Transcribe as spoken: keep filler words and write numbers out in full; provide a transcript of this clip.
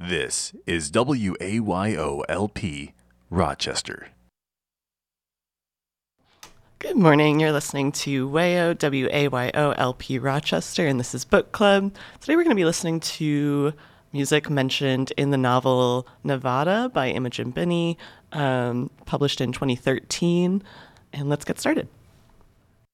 This is W A Y O L P Rochester. Good morning. You're listening to W A Y O, W A Y O L P Rochester, and this is Book Club. Today we're going to be listening to music mentioned in the novel Nevada by Imogen Binnie, um, published in twenty thirteen. And let's get started.